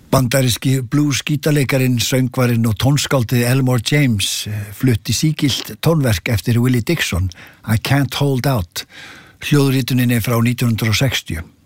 Bandaríski blues-gítarleikarin, söngvarinn og tónskáldið Elmore James flutti sígilt tónverk eftir Willie Dixon, I Can't Hold Out, hljóðrituninni frá 1960.